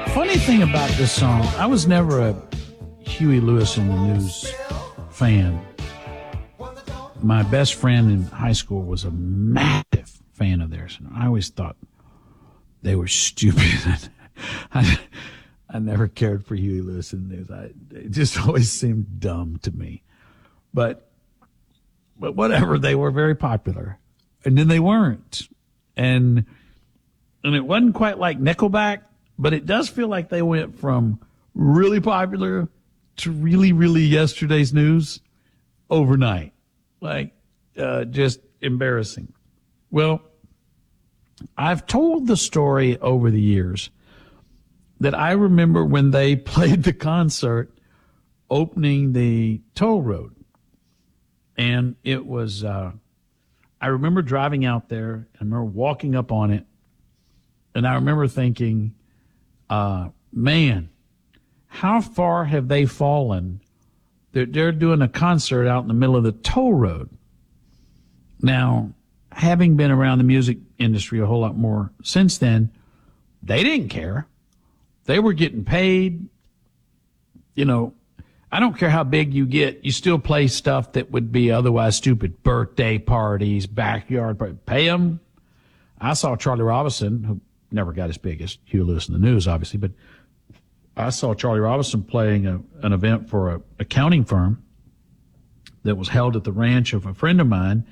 Funny thing about this song, I was never a Huey Lewis and the News fan. My best friend in high school was a massive fan of theirs, and I always thought they were stupid. I never cared for Huey Lewis and the News. It just always seemed dumb to me. But whatever, they were very popular. And then they weren't. And it wasn't quite like Nickelback, but it does feel like they went from really popular to really, really yesterday's news overnight. Like, just embarrassing. Well, I've told the story over the years that I remember when they played the concert opening the toll road. And it was, I remember driving out there, and I remember walking up on it, and I remember thinking, man, how far have they fallen? They're doing a concert out in the middle of the toll road. Now, having been around the music industry a whole lot more since then, they didn't care. They were getting paid. You know, I don't care how big you get. You still play stuff that would be otherwise stupid. Birthday parties, backyard parties. Pay them. I saw Charlie Robinson, who never got as big as Huey Lewis and the News, obviously, but I saw Charlie Robinson playing an event for an accounting firm that was held at the ranch of a friend of mine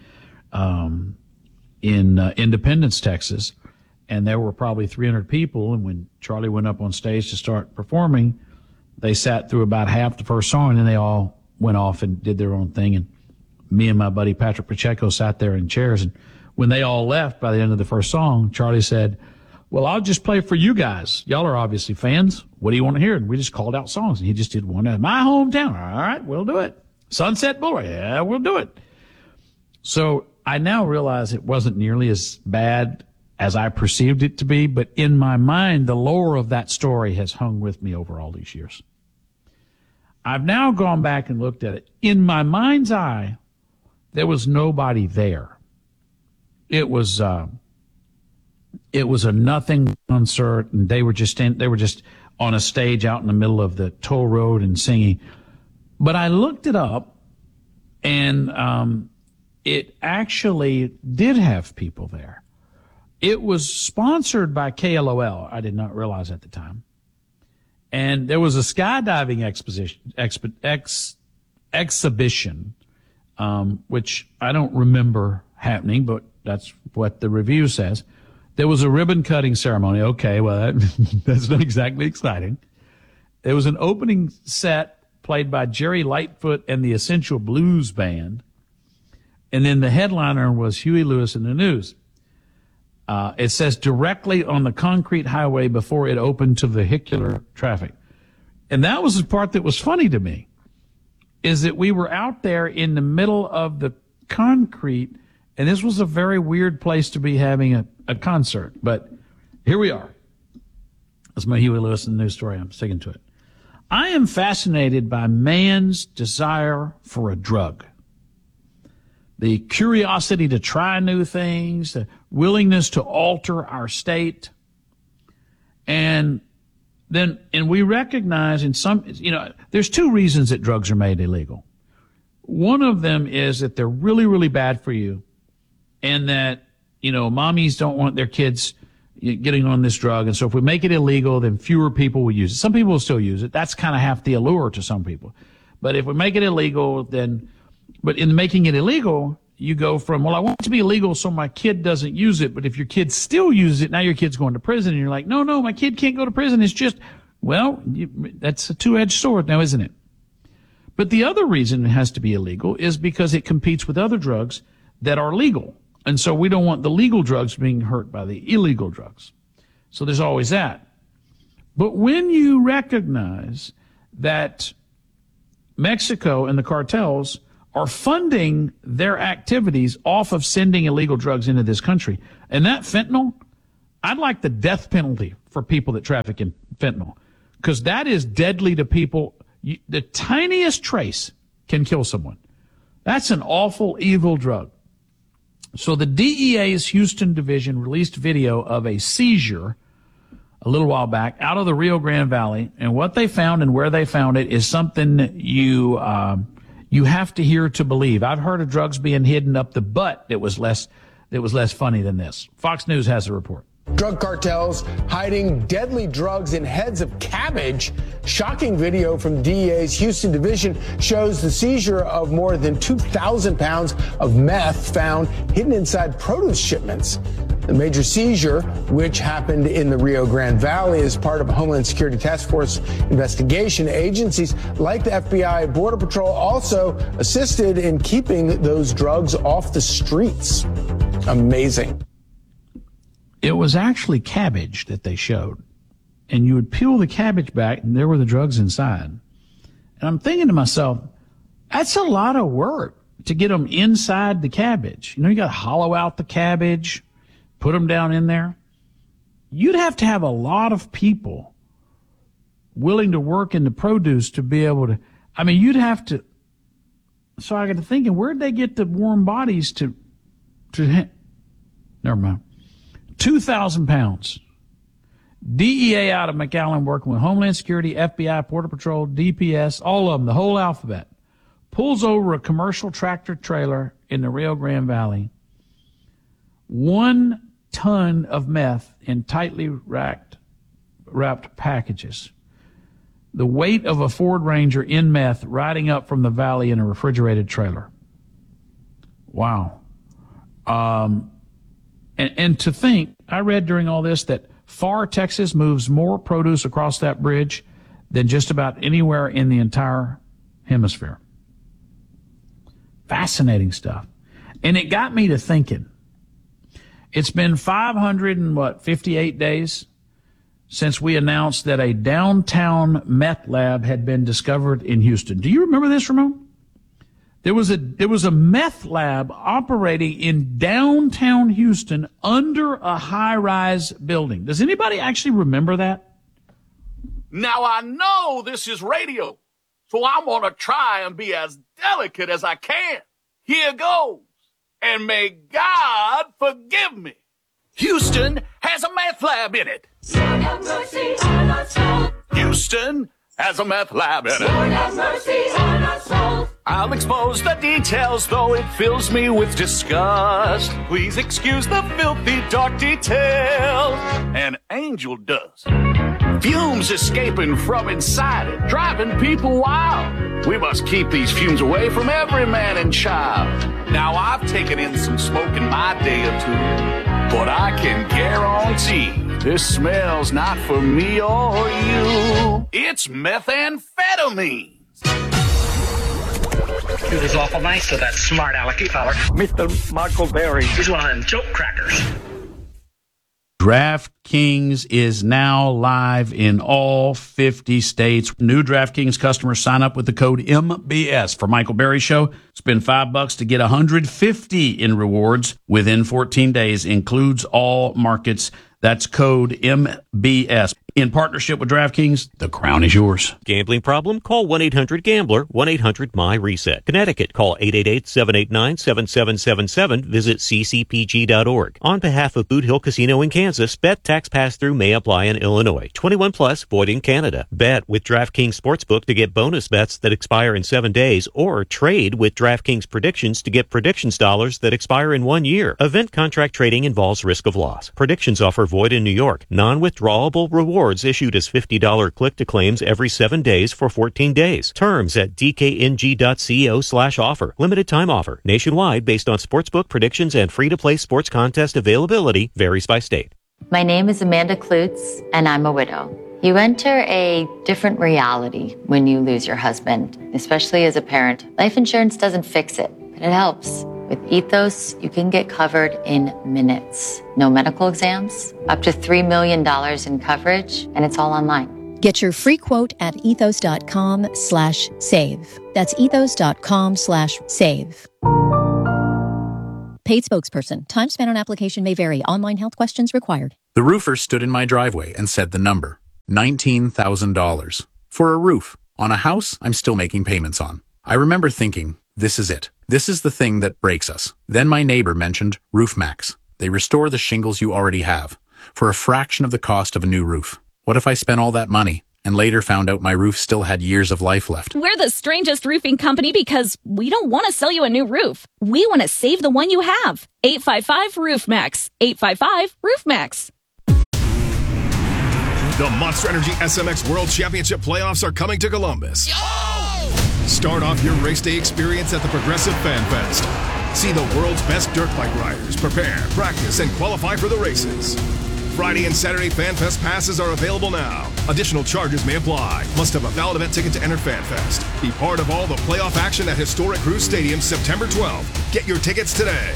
in Independence, Texas. And there were probably 300 people. And when Charlie went up on stage to start performing, they sat through about half the first song, and then they all went off and did their own thing. And me and my buddy Patrick Pacheco sat there in chairs. And when they all left by the end of the first song, Charlie said, well, I'll just play for you guys. Y'all are obviously fans. What do you want to hear? And we just called out songs. And he just did one. My hometown. All right, we'll do it. Sunset Boulevard. Yeah, we'll do it. So I now realize it wasn't nearly as bad as I perceived it to be, but in my mind, the lore of that story has hung with me over all these years. I've now gone back and looked at it. In my mind's eye, there was nobody there. It was a nothing concert, and they were just on a stage out in the middle of the toll road and singing. But I looked it up, and it actually did have people there. It was sponsored by KLOL. I did not realize at the time. And there was a skydiving exhibition, which I don't remember happening, but that's what the review says. There was a ribbon cutting ceremony. Okay, well, that's not exactly exciting. There was an opening set played by Jerry Lightfoot and the Essential Blues Band. And then the headliner was Huey Lewis and the News. It says directly on the concrete highway before it opened to vehicular traffic. And that was the part that was funny to me, is that we were out there in the middle of the concrete, and this was a very weird place to be having a concert. But here we are. That's my Huey Lewis and the News story. I'm sticking to it. I am fascinated by man's desire for a drug. The curiosity to try new things, the willingness to alter our state. And we recognize in some, there's two reasons that drugs are made illegal. One of them is that they're really, really bad for you, and that, mommies don't want their kids getting on this drug. And so if we make it illegal, then fewer people will use it. Some people will still use it. That's kind of half the allure to some people. But if we make it illegal, but in making it illegal, you go from, well, I want it to be illegal so my kid doesn't use it. But if your kid still uses it, now your kid's going to prison. And you're like, no, my kid can't go to prison. It's just, that's a two-edged sword now, isn't it? But the other reason it has to be illegal is because it competes with other drugs that are legal. And so we don't want the legal drugs being hurt by the illegal drugs. So there's always that. But when you recognize that Mexico and the cartels are funding their activities off of sending illegal drugs into this country, and that fentanyl, I'd like the death penalty for people that traffic in fentanyl, because that is deadly to people. The tiniest trace can kill someone. That's an awful, evil drug. So the DEA's Houston division released video of a seizure a little while back out of the Rio Grande Valley. And what they found and where they found it is something you have to hear to believe. I've heard of drugs being hidden up the butt that was less funny than this. Fox News has a report. Drug cartels hiding deadly drugs in heads of cabbage. Shocking video from DEA's Houston division shows the seizure of more than 2,000 pounds of meth found hidden inside produce shipments. The major seizure, which happened in the Rio Grande Valley, is part of a Homeland Security Task Force investigation. Agencies like the FBI and Border Patrol also assisted in keeping those drugs off the streets. Amazing. It was actually cabbage that they showed. And you would peel the cabbage back, and there were the drugs inside. And I'm thinking to myself, that's a lot of work to get them inside the cabbage. You know, you got to hollow out the cabbage, put them down in there. You'd have to have a lot of people willing to work in the produce to be able to, I mean, you'd have to, so I got to thinking, where'd they get the warm bodies to never mind. 2,000 pounds. DEA out of McAllen working with Homeland Security, FBI, Border Patrol, DPS, all of them, the whole alphabet, pulls over a commercial tractor trailer in the Rio Grande Valley. 1 ton of meth in tightly wrapped packages. The weight of a Ford Ranger in meth riding up from the valley in a refrigerated trailer. Wow. And to think, I read during all this that Pharr, Texas moves more produce across that bridge than just about anywhere in the entire hemisphere. Fascinating stuff. And it got me to thinking. It's been 558 days since we announced that a downtown meth lab had been discovered in Houston. Do you remember this, Ramon? There was a meth lab operating in downtown Houston under a high-rise building. Does anybody actually remember that? Now I know this is radio, so I'm gonna try and be as delicate as I can. Here goes, and may God forgive me. Houston has a meth lab in it. Lord have mercy on us all. Houston has a meth lab in it. Lord have mercy on us all. I'll expose the details, though it fills me with disgust. Please excuse the filthy, dark details. An angel does. Fumes escaping from inside it, driving people wild. We must keep these fumes away from every man and child. Now, I've taken in some smoke in my day or two, but I can guarantee this smells not for me or you. It's methamphetamine. He was awful nice to that smart alecky feller. Mr. Michael Berry. He's one of them joke crackers. DraftKings is now live in all 50 states. New DraftKings customers sign up with the code MBS for Michael Berry Show. Spend $5 to get $150 in rewards within 14 days. Includes all markets. That's code MBS. In partnership with DraftKings, the crown is yours. Gambling problem? Call 1-800-GAMBLER, 1-800-MY-RESET. Connecticut, call 888-789-7777. Visit ccpg.org. On behalf of Boot Hill Casino in Kansas, bet tax pass-through may apply in Illinois. 21 plus, void in Canada. Bet with DraftKings Sportsbook to get bonus bets that expire in 7 days, or trade with DraftKings Predictions to get predictions dollars that expire in 1 year. Event contract trading involves risk of loss. Predictions offer void in New York. Non-withdrawable rewards issued as $50 click-to-claims every 7 days for 14 days. Terms at dkng.co/offer. Limited time offer. Nationwide based on sportsbook predictions and free-to-play sports contest availability varies by state. My name is Amanda Klutz, and I'm a widow. You enter a different reality when you lose your husband, especially as a parent. Life insurance doesn't fix it, but it helps. With Ethos, you can get covered in minutes. No medical exams, up to $3 million in coverage, and it's all online. Get your free quote at ethos.com/save. That's ethos.com/save. Paid spokesperson. Time spent on application may vary. Online health questions required. The roofer stood in my driveway and said the number. $19,000. For a roof. On a house I'm still making payments on. I remember thinking, this is it. This is the thing that breaks us. Then my neighbor mentioned RoofMax. They restore the shingles you already have. for a fraction of the cost of a new roof. What if I spent all that money and later found out my roof still had years of life left? We're the strangest roofing company because we don't want to sell you a new roof. We want to save the one you have. 855-ROOF-MAX. 855-ROOF-MAX. The Monster Energy SMX World Championship playoffs are coming to Columbus. Start off your race day experience at the Progressive Fan Fest. See the world's best dirt bike riders prepare, practice, and qualify for the races. Friday and Saturday Fan Fest passes are available now. Additional charges may apply. Must have a valid event ticket to enter Fan Fest. Be part of all the playoff action at historic Cruise Stadium September 12th. Get your tickets today.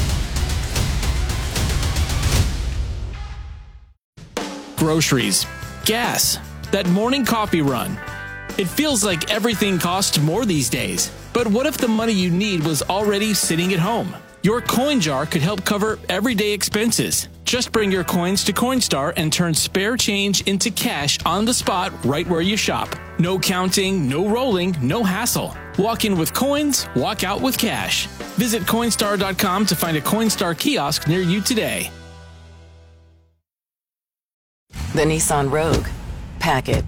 Groceries, gas, that morning coffee run. It feels like everything costs more these days. But what if the money you need was already sitting at home? Your coin jar could help cover everyday expenses. Just bring your coins to Coinstar and turn spare change into cash on the spot right where you shop. No counting, no rolling, no hassle. Walk in with coins, walk out with cash. Visit Coinstar.com to find a Coinstar kiosk near you today. The Nissan Rogue. Pack it.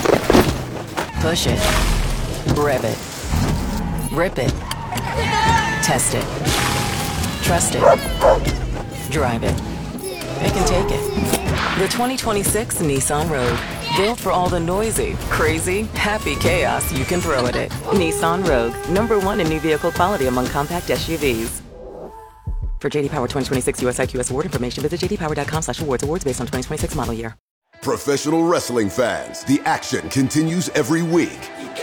Push it. Rev it. Rip it. Test it. Trust it. Drive it. Pick and take it. The 2026 Nissan Rogue. Built for all the noisy, crazy, happy chaos you can throw at it. Nissan Rogue. #1 in new vehicle quality among compact SUVs. For JD Power 2026 US IQS award information, visit jdpower.com/awards. Awards based on 2026 model year. Professional wrestling fans, the action continues every week.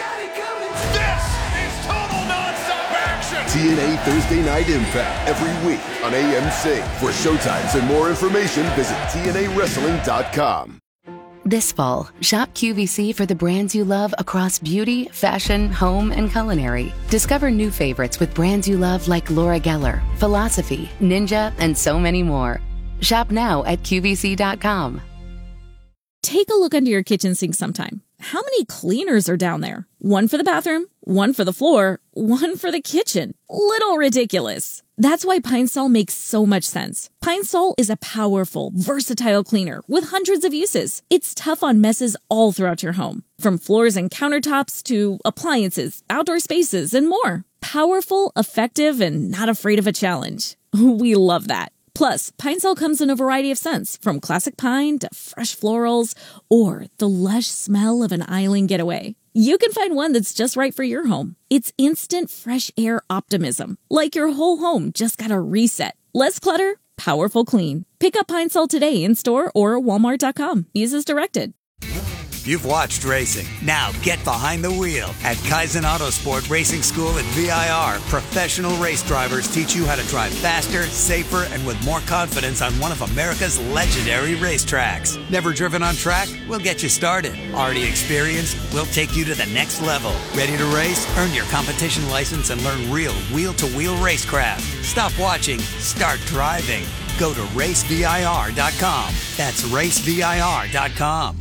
This is total non-stop action! TNA Thursday Night Impact every week on AMC. For showtimes and more information, visit TNAWrestling.com. This fall, shop QVC for the brands you love across beauty, fashion, home, and culinary. Discover new favorites with brands you love like Laura Geller, Philosophy, Ninja, and so many more. Shop now at QVC.com. Take a look under your kitchen sink sometime. How many cleaners are down there? One for the bathroom, one for the floor, one for the kitchen. Little ridiculous. That's why Pine Sol makes so much sense. Pine Sol is a powerful, versatile cleaner with hundreds of uses. It's tough on messes all throughout your home, from floors and countertops to appliances, outdoor spaces, and more. Powerful, effective, and not afraid of a challenge. We love that. Plus, Pine Sol comes in a variety of scents, from classic pine to fresh florals, or the lush smell of an island getaway. You can find one that's just right for your home. It's instant fresh air optimism, like your whole home just got a reset. Less clutter, powerful clean. Pick up Pine Sol today in store or Walmart.com. Use as directed. You've watched racing. Now get behind the wheel. At Kaizen Autosport Racing School at VIR, professional race drivers teach you how to drive faster, safer, and with more confidence on one of America's legendary racetracks. Never driven on track? We'll get you started. Already experienced? We'll take you to the next level. Ready to race? Earn your competition license and learn real wheel-to-wheel racecraft. Stop watching. Start driving. Go to racevir.com. That's racevir.com.